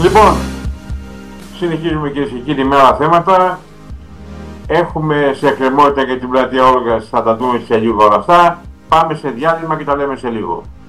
Λοιπόν, συνεχίζουμε κυρίες και κύριοι με άλλα θέματα. Έχουμε σε εκκρεμότητα για την πλατεία Όλγας, θα τα δούμε σε λίγο όλα αυτά. Πάμε σε διάλειμμα και τα λέμε σε λίγο.